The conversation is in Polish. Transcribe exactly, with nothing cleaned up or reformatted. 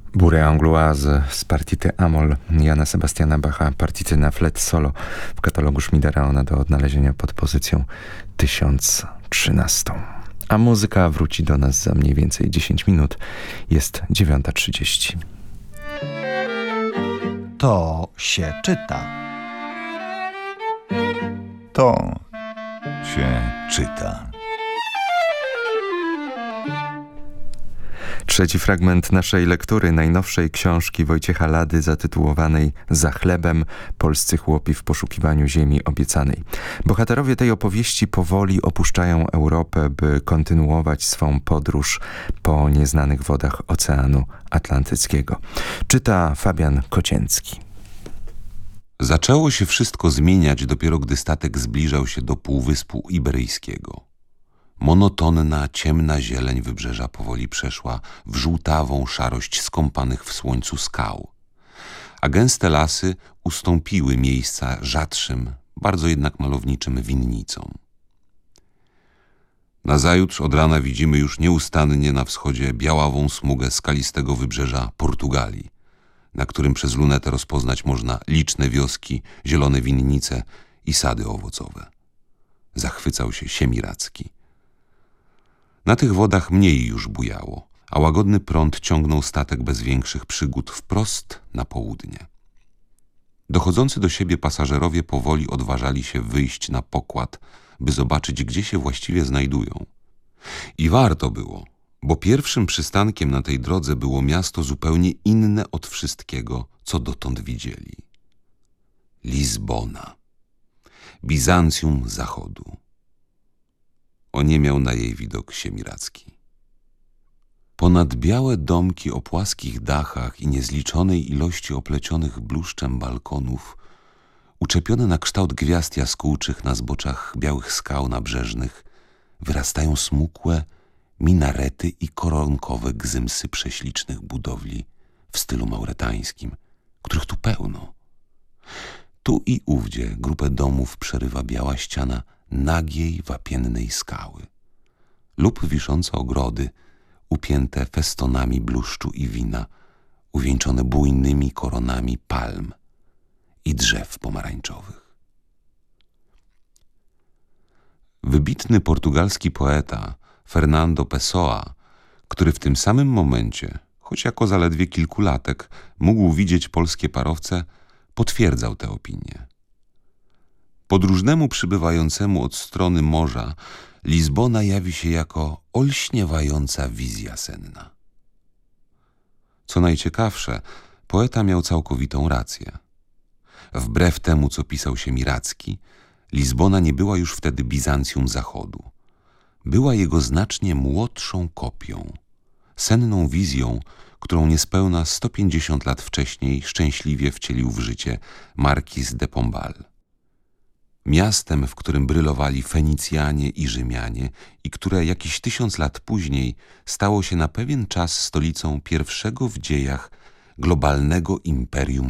Burę Angloise z partity Amol Jana Sebastiana Bacha, partity na flet solo w katalogu Schmiedera. Ona do odnalezienia pod pozycją tysiąc trzynaście. A muzyka wróci do nas za mniej więcej dziesięć minut. Jest dziewiąta trzydzieści. To się czyta. To się czyta. Trzeci fragment naszej lektury najnowszej książki Wojciecha Lady zatytułowanej Za chlebem – polscy chłopi w poszukiwaniu ziemi obiecanej. Bohaterowie tej opowieści powoli opuszczają Europę, by kontynuować swą podróż po nieznanych wodach Oceanu Atlantyckiego. Czyta Fabian Kocięcki. Zaczęło się wszystko zmieniać dopiero gdy statek zbliżał się do Półwyspu Iberyjskiego. Monotonna, ciemna zieleń wybrzeża powoli przeszła w żółtawą szarość skąpanych w słońcu skał, a gęste lasy ustąpiły miejsca rzadszym, bardzo jednak malowniczym winnicom. Nazajutrz od rana widzimy już nieustannie na wschodzie białawą smugę skalistego wybrzeża Portugalii, na którym przez lunetę rozpoznać można liczne wioski, zielone winnice i sady owocowe. Zachwycał się Siemiradzki. Na tych wodach mniej już bujało, a łagodny prąd ciągnął statek bez większych przygód wprost na południe. Dochodzący do siebie pasażerowie powoli odważali się wyjść na pokład, by zobaczyć, gdzie się właściwie znajdują. I warto było, bo pierwszym przystankiem na tej drodze było miasto zupełnie inne od wszystkiego, co dotąd widzieli. Lizbona, Bizancjum Zachodu. Oniemiał na jej widok Siemiradzki. Ponad białe domki o płaskich dachach i niezliczonej ilości oplecionych bluszczem balkonów, uczepione na kształt gwiazd jaskółczych na zboczach białych skał nabrzeżnych, wyrastają smukłe minarety i koronkowe gzymsy prześlicznych budowli w stylu mauretańskim, których tu pełno. Tu i ówdzie grupę domów przerywa biała ściana nagiej, wapiennej skały lub wiszące ogrody upięte festonami bluszczu i wina, uwieńczone bujnymi koronami palm i drzew pomarańczowych. Wybitny portugalski poeta Fernando Pessoa, który w tym samym momencie, choć jako zaledwie kilkulatek, mógł widzieć polskie parowce, potwierdzał tę opinię. Podróżnemu przybywającemu od strony morza Lizbona jawi się jako olśniewająca wizja senna. Co najciekawsze, poeta miał całkowitą rację. Wbrew temu, co pisał Siemiradzki, Lizbona nie była już wtedy Bizancjum Zachodu. Była jego znacznie młodszą kopią, senną wizją, którą niespełna sto pięćdziesiąt lat wcześniej szczęśliwie wcielił w życie Markiz de Pombal. Miastem, w którym brylowali Fenicjanie i Rzymianie i które jakiś tysiąc lat później stało się na pewien czas stolicą pierwszego w dziejach globalnego imperium